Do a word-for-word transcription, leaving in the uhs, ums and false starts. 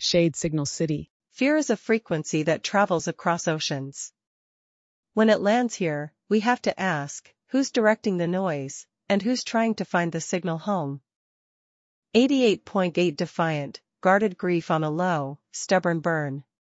Shade Signal City. Fear is a frequency that travels across oceans. When it lands here, we have to ask, who's directing the noise, and who's trying to find the signal home? eighty-eight point eight Defiant, guarded grief on a low, stubborn burn.